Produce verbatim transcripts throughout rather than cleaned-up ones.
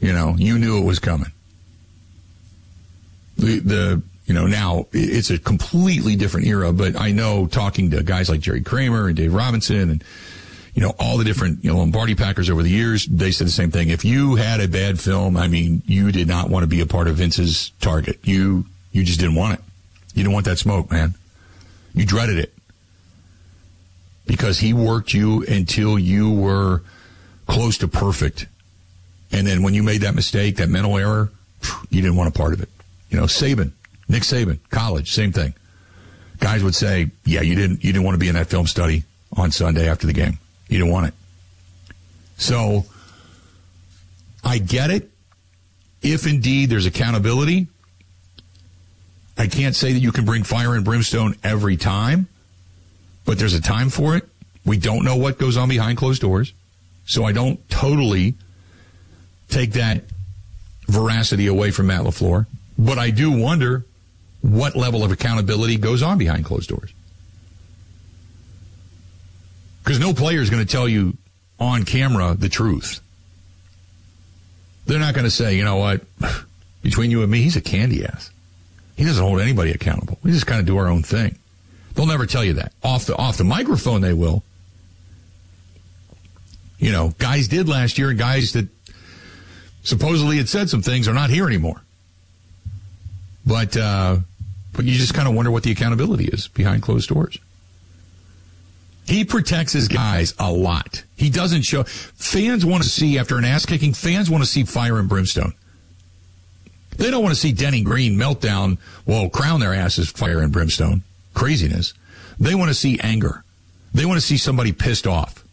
You know, you knew it was coming. The, the you know, now it's a completely different era, but I know talking to guys like Jerry Kramer and Dave Robinson and, you know, all the different, you know, Lombardi Packers over the years, they said the same thing. If you had a bad film, I mean, you did not want to be a part of Vince's target. You, you just didn't want it. You didn't want that smoke, man. You dreaded it. Because he worked you until you were close to perfect. And then when you made that mistake, that mental error, you didn't want a part of it. You know, Saban, Nick Saban, college, same thing. Guys would say, yeah, you didn't, you didn't want to be in that film study on Sunday after the game. You didn't want it. So I get it. If indeed there's accountability, I can't say that you can bring fire and brimstone every time, but there's a time for it. We don't know what goes on behind closed doors, so I don't totally take that veracity away from Matt LaFleur. But I do wonder what level of accountability goes on behind closed doors. Because no player is going to tell you on camera the truth. They're not going to say, you know what, between you and me, he's a candy ass. He doesn't hold anybody accountable. We just kind of do our own thing. They'll never tell you that. Off the off the microphone, they will. You know, guys did last year, and guys that supposedly had said some things are not here anymore. But, uh, but you just kind of wonder what the accountability is behind closed doors. He protects his guys a lot. He doesn't show. Fans want to see, after an ass-kicking, fans want to see fire and brimstone. They don't want to see Denny Green meltdown, well, crown their asses fire and brimstone. Craziness. They want to see anger. They want to see somebody pissed off.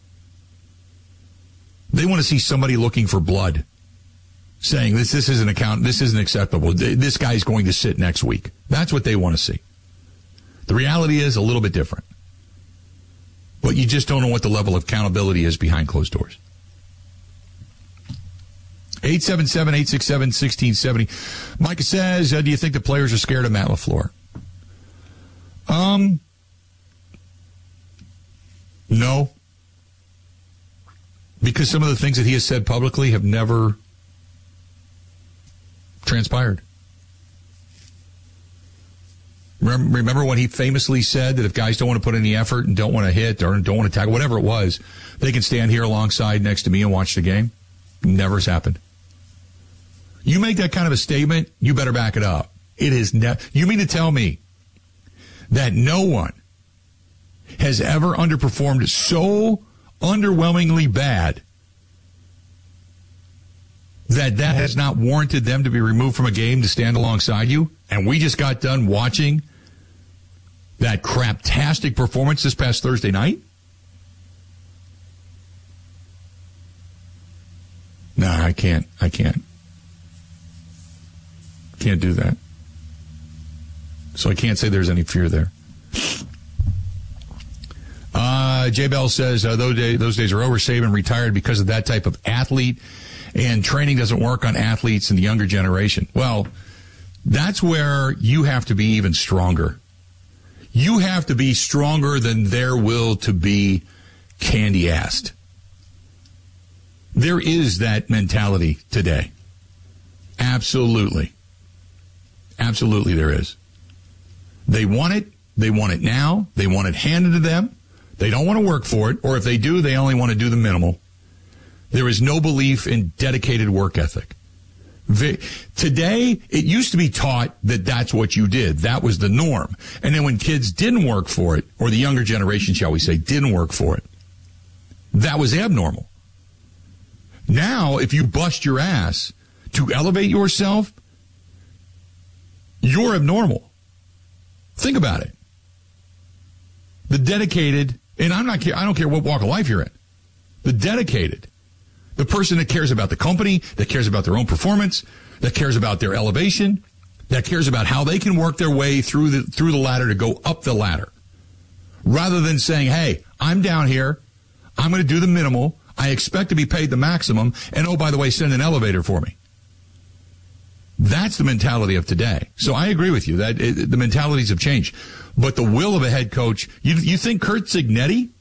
They want to see somebody looking for blood, saying this this isn't account this isn't acceptable. This guy's going to sit next week. That's what they want to see. The reality is a little bit different. But you just don't know what the level of accountability is behind closed doors. eight seven seven, eight six seven, one six seven zero. Micah says, uh, do you think the players are scared of Matt LaFleur? Um, no. Because some of the things that he has said publicly have never transpired. Remember when he famously said that if guys don't want to put any effort and don't want to hit or don't want to tackle, whatever it was, they can stand here alongside next to me and watch the game? Never has happened. You make that kind of a statement, you better back it up. It is ne- You mean to tell me that no one has ever underperformed so underwhelmingly bad that that has not warranted them to be removed from a game to stand alongside you? And we just got done watching that craptastic performance this past Thursday night? No, I can't. I can't. Can't do that. So I can't say there's any fear there. Uh, J. Bell says, uh, those, day, those days are over. Saban retired because of that type of athlete, and training doesn't work on athletes in the younger generation. Well, that's where you have to be even stronger. You have to be stronger than their will to be candy-assed. There is that mentality today. Absolutely. Absolutely there is. They want it. They want it now. They want it handed to them. They don't want to work for it, or if they do, they only want to do the minimal. There is no belief in dedicated work ethic. Today, it used to be taught that that's what you did. That was the norm. And then when kids didn't work for it, or the younger generation, shall we say, didn't work for it, that was abnormal. Now, if you bust your ass to elevate yourself, you're abnormal. Think about it. The dedicated, and I'm not, I don't care what walk of life you're in, the dedicated, the person that cares about the company, that cares about their own performance, that cares about their elevation, that cares about how they can work their way through the through the ladder to go up the ladder. Rather than saying, hey, I'm down here, I'm going to do the minimal, I expect to be paid the maximum, and oh, by the way, send an elevator for me. That's the mentality of today. So I agree with you that it, the mentalities have changed. But the will of a head coach, you, you think Kurt Cignetti